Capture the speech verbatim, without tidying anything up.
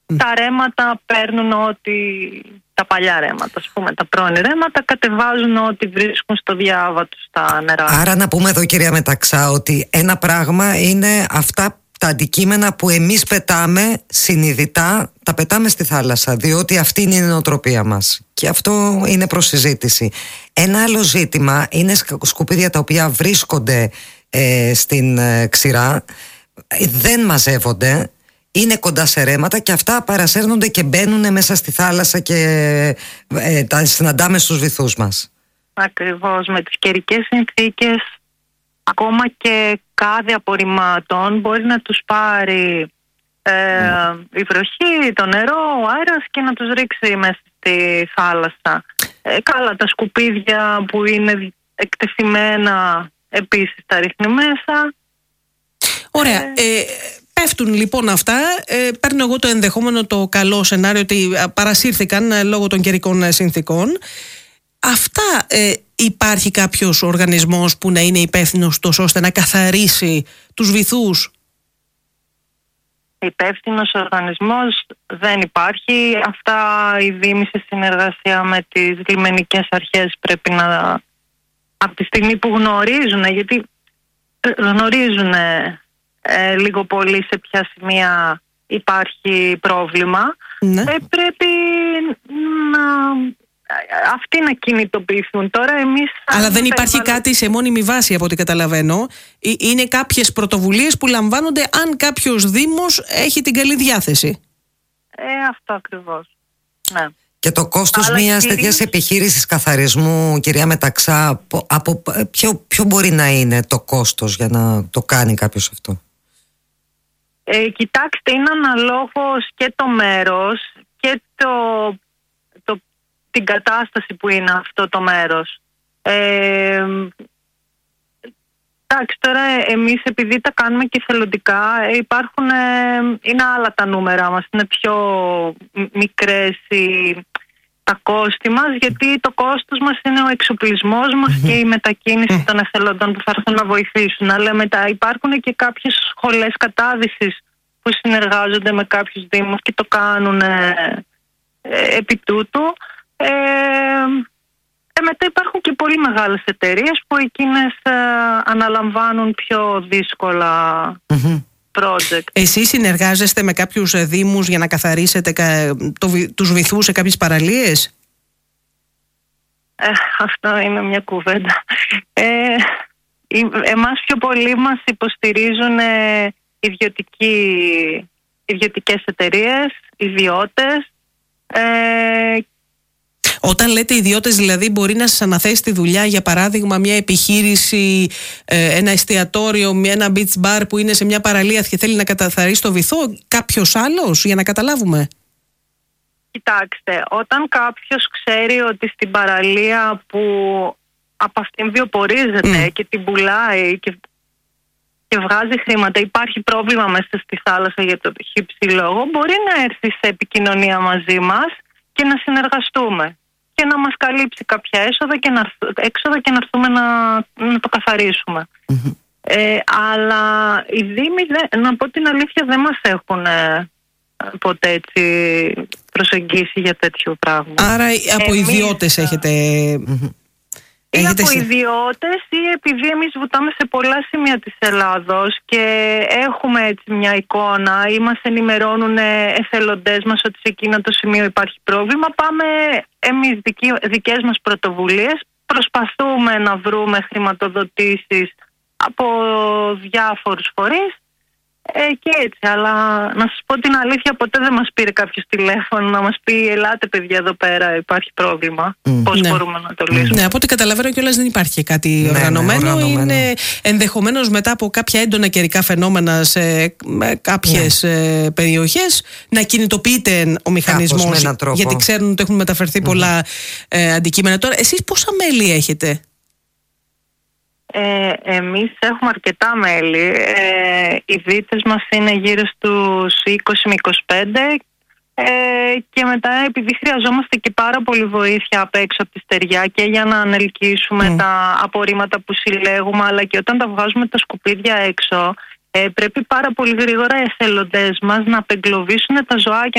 Mm. Τα ρέματα παίρνουν ό,τι... Τα παλιά ρέματα, ας πούμε, τα πρώην ρέματα κατεβάζουν ό,τι βρίσκουν στο διάβα τους στα νερά. Άρα να πούμε εδώ, κυρία Μεταξά, ότι ένα πράγμα είναι αυτά τα αντικείμενα που εμείς πετάμε συνειδητά, τα πετάμε στη θάλασσα, διότι αυτή είναι η νοοτροπία μας. Και αυτό είναι προς συζήτηση. Ένα άλλο ζήτημα είναι σκουπίδια τα οποία βρίσκονται ε, στην ε, ξηρά, δεν μαζεύονται, είναι κοντά σε ρέματα και αυτά παρασέρνονται και μπαίνουν μέσα στη θάλασσα και ε, τα συναντάμε στους βυθούς μας. Ακριβώς, με τις καιρικές συνθήκες ακόμα και κάδια απορριμμάτων μπορεί να τους πάρει ε, mm. η βροχή, το νερό, ο αέρας και να τους ρίξει μέσα στη θάλασσα. Ε, καλά, τα σκουπίδια που είναι εκτεθειμένα επίσης τα ρίχνει μέσα. Ωραία. Ε, ε, πέφτουν λοιπόν αυτά. Ε, παίρνω εγώ το ενδεχόμενο, το καλό σενάριο ότι παρασύρθηκαν ε, λόγω των καιρικών συνθήκων. Αυτά ε, υπάρχει κάποιος οργανισμός που να είναι υπεύθυνος τόσο ώστε να καθαρίσει τους βυθούς? Υπεύθυνος οργανισμός δεν υπάρχει. Αυτά οι δήμοι σε συνεργασία με τις λιμενικές αρχές πρέπει να, από τη στιγμή που γνωρίζουν, γιατί γνωρίζουν ε, λίγο πολύ σε ποια σημεία υπάρχει πρόβλημα, ναι. ε, πρέπει να... αυτοί να κινητοποιηθούν. Τώρα εμείς... Αλλά δεν υπάρχει βάλω... κάτι σε μόνιμη βάση από ό,τι καταλαβαίνω. Είναι κάποιες πρωτοβουλίες που λαμβάνονται αν κάποιος δήμος έχει την καλή διάθεση. Ε, αυτό ακριβώς. Ναι. Και το κόστος Αλλά μιας κυρίως... τέτοιας επιχείρησης καθαρισμού, κυρία Μεταξά, από ποιο, ποιο μπορεί να είναι το κόστος για να το κάνει κάποιος αυτό? Ε, κοιτάξτε, είναι αναλόγως και το μέρος και το... την κατάσταση που είναι αυτό το μέρος. Ε, εντάξει, τώρα εμείς επειδή τα κάνουμε και εθελοντικά, υπάρχουν, ε, είναι άλλα τα νούμερα μας, είναι πιο μικρές οι, τα κόστη μας, γιατί το κόστος μας είναι ο εξοπλισμός μας και η μετακίνηση των εθελοντών που θα έρθουν να βοηθήσουν. Αλλά μετά υπάρχουν και κάποιες σχολές κατάδυσης που συνεργάζονται με κάποιους δήμους και το κάνουν ε, ε, επί τούτου. Ε, ε, μετά υπάρχουν και πολύ μεγάλες εταιρείες που εκείνες ε, αναλαμβάνουν πιο δύσκολα mm-hmm. project. Εσείς συνεργάζεστε με κάποιους δήμους για να καθαρίσετε κα, το, τους βυθούς σε κάποιες παραλίες? Ε, αυτό είναι μια κουβέντα. Ε, εμάς πιο πολύ μας υποστηρίζουν ε, ιδιωτικοί, ιδιωτικές εταιρείες, ιδιώτες. Ε, Όταν λέτε ιδιώτες, δηλαδή μπορεί να σας αναθέσει τη δουλειά, για παράδειγμα μια επιχείρηση, ένα εστιατόριο, ένα beach bar που είναι σε μια παραλία και θέλει να καθαρίσει το βυθό, κάποιος άλλος, για να καταλάβουμε? Κοιτάξτε, όταν κάποιος ξέρει ότι στην παραλία που από αυτήν βιοπορίζεται mm. και την πουλάει και, και βγάζει χρήματα, υπάρχει πρόβλημα μέσα στη θάλασσα για το χύψη λόγο, μπορεί να έρθει σε επικοινωνία μαζί μας και να συνεργαστούμε και να μας καλύψει κάποια έσοδα και να, έξοδα και να έρθουμε να, να το καθαρίσουμε. Mm-hmm. Ε, αλλά οι δήμοι, να πω την αλήθεια, δεν μας έχουν ε, ποτέ έτσι προσεγγίσει για τέτοιο πράγμα. Άρα από Εμείς, ιδιώτες έχετε... Mm-hmm. Ή έχετε από σε... ιδιώτες ή επειδή εμείς βουτάμε σε πολλά σημεία της Ελλάδος και έχουμε έτσι μια εικόνα ή μας ενημερώνουν εθελοντές μας ότι σε εκείνο το σημείο υπάρχει πρόβλημα, πάμε εμείς δικοί, δικές μας πρωτοβουλίες, προσπαθούμε να βρούμε χρηματοδοτήσεις από διάφορους φορείς ε, και έτσι. Αλλά να σας πω την αλήθεια, ποτέ δεν μας πήρε κάποιος τηλέφωνο να μας πει ελάτε παιδιά εδώ πέρα υπάρχει πρόβλημα, mm. πώς ναι. μπορούμε να το λύσουμε. Ναι, από ό,τι καταλαβαίνω κιόλας δεν υπάρχει κάτι ναι, οργανωμένο. Ναι, οργανωμένο. Είναι ενδεχομένως μετά από κάποια έντονα καιρικά φαινόμενα σε κάποιες ναι. περιοχές να κινητοποιείται ο μηχανισμός, γιατί ξέρουν ότι έχουν μεταφερθεί mm. πολλά ε, αντικείμενα. Τώρα εσείς πόσα μέλη έχετε? Ε, εμείς έχουμε αρκετά μέλη. Ε, οι δίτες μας είναι γύρω στους είκοσι με είκοσι πέντε ε, και μετά επειδή χρειαζόμαστε και πάρα πολύ βοήθεια απ' έξω από τη στεριά και για να ανελκύσουμε mm. τα απορρίμματα που συλλέγουμε, αλλά και όταν τα βγάζουμε τα σκουπίδια έξω ε, πρέπει πάρα πολύ γρήγορα οι εθελοντές μας να απεγκλωβίσουν τα ζωάκια